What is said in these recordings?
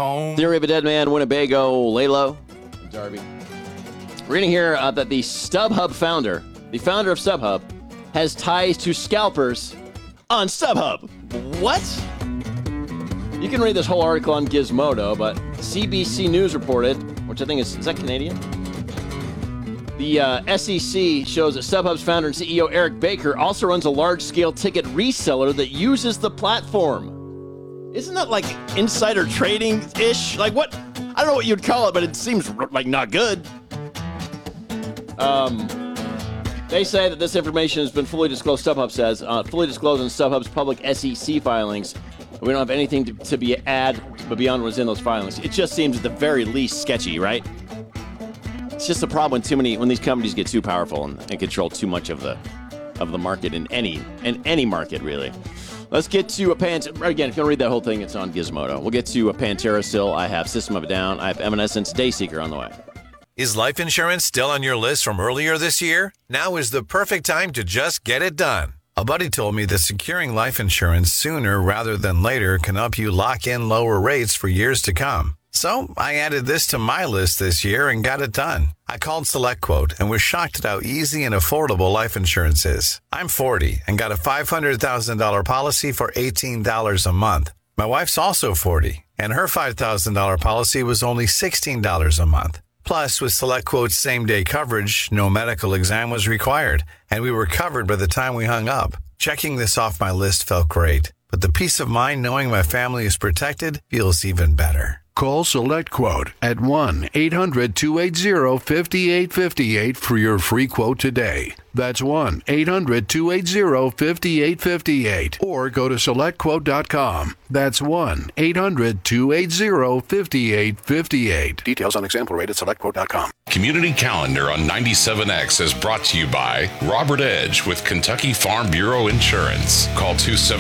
Theory of a Dead Man, Winnebago, Lalo, Darby. We're going to hear that the StubHub founder, the founder of StubHub, has ties to scalpers on StubHub. What? You can read this whole article on Gizmodo, but CBC News reported, which I think is that Canadian? The SEC shows that StubHub's founder and CEO Eric Baker also runs a large-scale ticket reseller that uses the platform. Isn't that like insider trading-ish? Like what? I don't know what you'd call it, but it seems like not good. They say that this information has been fully disclosed, StubHub says, fully disclosed in StubHub's public SEC filings. We don't have anything to be add but beyond what's in those filings. It just seems at the very least sketchy, right? It's just a problem when these companies get too powerful and control too much of the market in any market, really. Let's get to again, if you want to read that whole thing, it's on Gizmodo. We'll get to a Pantera still. I have System of a Down. I have Evanescence, Dayseeker on the way. Is life insurance still on your list from earlier this year? Now is the perfect time to just get it done. A buddy told me that securing life insurance sooner rather than later can help you lock in lower rates for years to come. So I added this to my list this year and got it done. I called SelectQuote and was shocked at how easy and affordable life insurance is. I'm 40 and got a $500,000 policy for $18 a month. My wife's also 40 and her $5,000 policy was only $16 a month. Plus, with SelectQuote's same-day coverage, no medical exam was required, and we were covered by the time we hung up. Checking this off my list felt great, but the peace of mind knowing my family is protected feels even better. Call SelectQuote at 1-800-280-5858 for your free quote today. That's 1-800-280-5858. Or go to SelectQuote.com. That's 1-800-280-5858. Details on example rate at SelectQuote.com. Community Calendar on 97X is brought to you by Robert Edge with Kentucky Farm Bureau Insurance. Call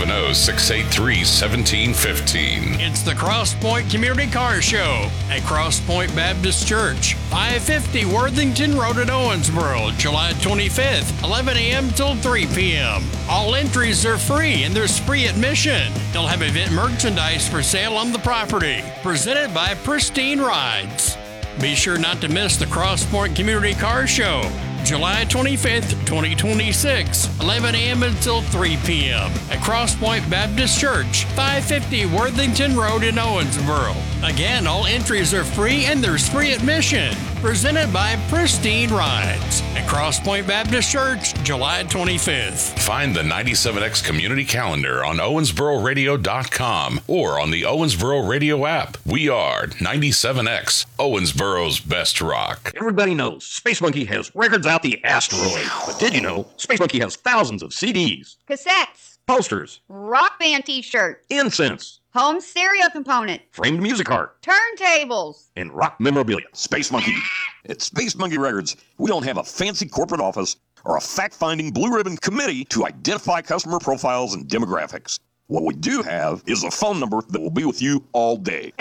270-683-1715. It's the Cross Point Community Car Show at Cross Point Baptist Church, 550 Worthington Road in Owensboro, July 25th, 11 a.m. till 3 p.m. All entries are free and there's free admission. They'll have event merchandise for sale on the property. Presented by Pristine Rides. Be sure not to miss the Cross Point Community Car Show, July 25th, 2026, 11 a.m. until 3 p.m. at Cross Point Baptist Church, 550 Worthington Road in Owensboro. Again, all entries are free and there's free admission. Presented by Pristine Rides at Cross Point Baptist Church, July 25th. Find the 97X Community Calendar on OwensboroRadio.com or on the Owensboro Radio app. We are 97X, Owensboro's best rock. Everybody knows Space Monkey has records out the asteroid. But did you know Space Monkey has thousands of CDs, cassettes, posters, rock band t-shirts, incense, home stereo component, framed music art, turntables, and rock memorabilia. Space Monkey. At Space Monkey Records, we don't have a fancy corporate office or a fact-finding blue ribbon committee to identify customer profiles and demographics. What we do have is a phone number that will be with you all day.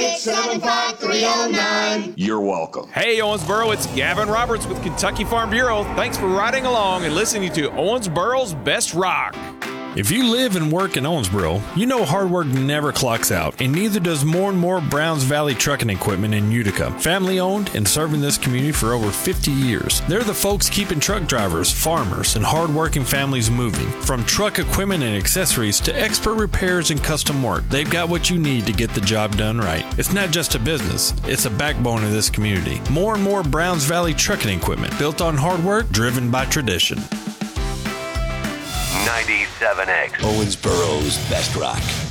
8675309. You're welcome. Hey, Owensboro, it's Gavin Roberts with Kentucky Farm Bureau. Thanks for riding along and listening to Owensboro's Best Rock. If you live and work in Owensboro, you know hard work never clocks out, and neither does more and more Browns Valley Trucking Equipment in Utica. Family owned and serving this community for over 50 years. They're the folks keeping truck drivers, farmers, and hard-working families moving. From truck equipment and accessories to expert repairs and custom work, they've got what you need to get the job done right. It's not just a business, it's a backbone of this community. More and more Browns Valley Trucking Equipment, built on hard work, driven by tradition. 97X, Owensboro's best rock.